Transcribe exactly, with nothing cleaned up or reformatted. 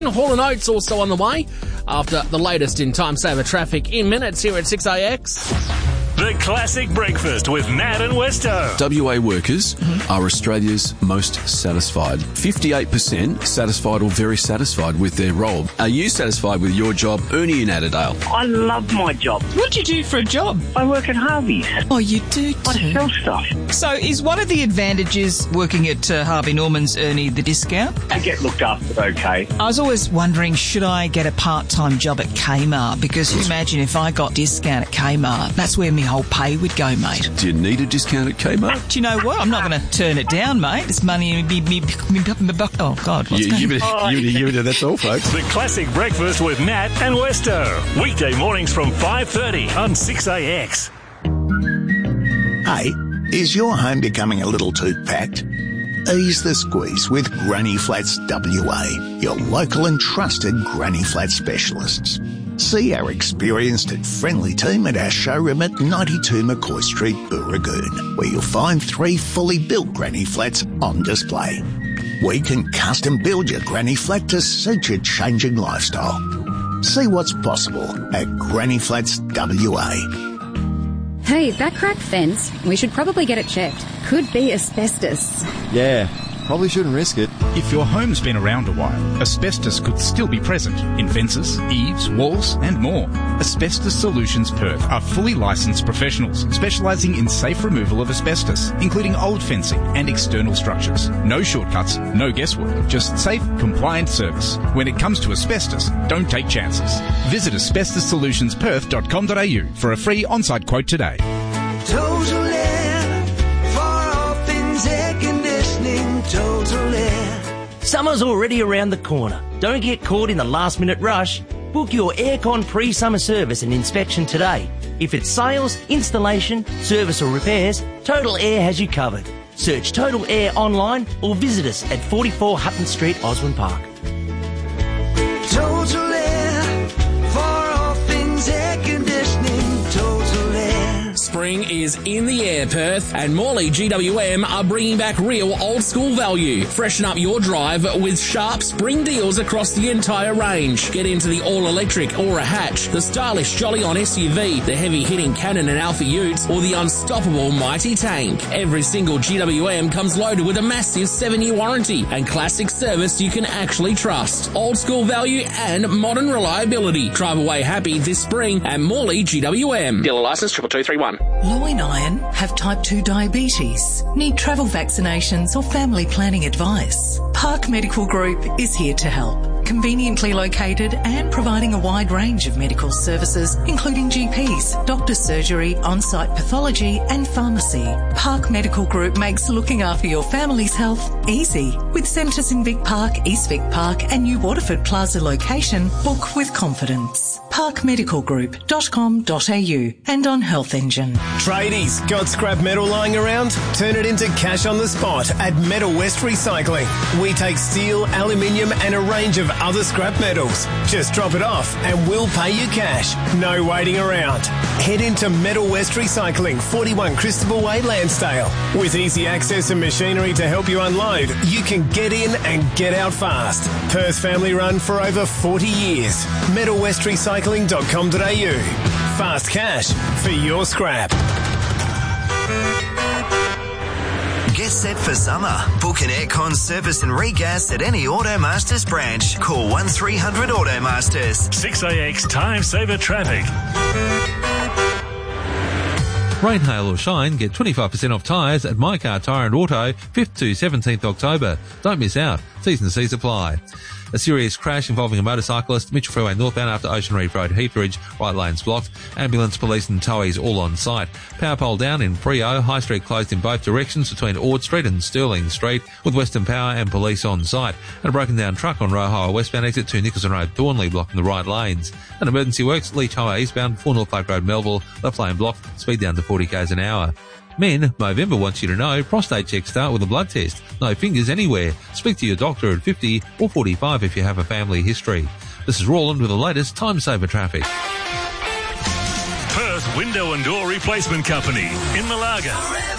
Hall and Oates also on the way after the latest in time saver traffic in minutes here at six A X. The Classic Breakfast with Nat and Westo. W A workers mm-hmm. are Australia's most satisfied. fifty-eight percent satisfied or very satisfied with their role. Are you satisfied with your job? Ernie in Adelaide. I love my job. What do you do for a job? I work at Harvey's. Oh, you do too? I sell stuff. So is one of the advantages working at uh, Harvey Norman's, Ernie, the discount? I get looked after okay. I was always wondering, should I get a part-time job at Kmart? Because you imagine if I got discount at Kmart, that's where my whole pay would go, mate. Do you need a discount at Kmart? Do you know what? I'm not going to turn it down, mate. It's money in me, me, me, me, oh, God. What's you, you, better, oh, you, you better, that's all, folks. The Classic Breakfast with Nat and Westo. Weekday mornings from five thirty on six A X. Hey, is your home becoming a little too packed? Ease the squeeze with Granny Flats W A, your local and trusted Granny Flat specialists. See our experienced and friendly team at our showroom at ninety-two McCoy Street, Booragoon, where you'll find three fully built Granny Flats on display. We can custom build your Granny Flat to suit your changing lifestyle. See what's possible at Granny Flats W A. Hey, that cracked fence, we should probably get it checked. Could be asbestos. Yeah, probably shouldn't risk it. If your home's been around a while, asbestos could still be present in fences, eaves, walls and more. Asbestos Solutions Perth are fully licensed professionals specialising in safe removal of asbestos, including old fencing and external structures. No shortcuts, no guesswork, just safe, compliant service. When it comes to asbestos, don't take chances. Visit asbestos solutions perth dot com dot a u for a free on-site quote today. Total Air, far off things, air conditioning, Total Air. Summer's already around the corner. Don't get caught in the last-minute rush. Book your aircon pre-summer service and inspection today. If it's sales, installation, service or repairs, Total Air has you covered. Search Total Air online or visit us at forty-four Hutton Street, Osborne Park. Total Air, far off things, air conditioning, Total Air. Spring is in the air, Perth, and Morley G W M are bringing back real old-school value. Freshen up your drive with sharp spring deals across the entire range. Get into the all-electric Aura Hatch, the stylish Jolly-On S U V, the heavy-hitting Cannon and Alpha Utes, or the unstoppable Mighty Tank. Every single G W M comes loaded with a massive seven-year warranty and classic service you can actually trust. Old-school value and modern reliability. Drive away happy this spring at Morley G W M. Dealer license triple two three one. Low in iron, have type two diabetes, need travel vaccinations or family planning advice. Park Medical Group is here to help. Conveniently located and providing a wide range of medical services, including G Ps, doctor's surgery, on-site pathology and pharmacy. Park Medical Group makes looking after your family's health easy. With centres in Vic Park, East Vic Park and New Waterford Plaza location, book with confidence. park medical group dot com dot a u and on Health Engine. Tradies, got scrap metal lying around? Turn it into cash on the spot at Metal West Recycling. We take steel, aluminium and a range of other scrap metals. Just drop it off and we'll pay you cash. No waiting around. Head into Metal West Recycling, forty-one Christabel Way, Lansdale. With easy access and machinery to help you unload, you can get in and get out fast. Perth family run for over forty years. metal west recycling dot com dot a u. Fast cash for your scrap. Get set for summer. Book an aircon service and regas at any Automasters branch. Call one three hundred Automasters. six A X Time Saver Traffic. Rain, hail or shine, get twenty-five percent off tyres at My Car Tyre and Auto, fifth to seventeenth October. Don't miss out. T's and C's apply. A serious crash involving a motorcyclist, Mitchell Freeway northbound after Ocean Reef Road, Heathridge, right lanes blocked. Ambulance, police and towies all on site. Power pole down in Freo, High Street closed in both directions between Ord Street and Stirling Street, with Western Power and police on site. And a broken down truck on Roe westbound exit to Nicholson Road, Thornley, blocking the right lanes. And emergency works, Leach Highway eastbound, four North Park Road, Melville, left lane blocked, speed down to forty k's an hour. Men, Movember wants you to know prostate checks start with a blood test. No fingers anywhere. Speak to your doctor at fifty or forty-five if you have a family history. This is Roland with the latest Time Saver traffic. Perth Window and Door Replacement Company in Malaga.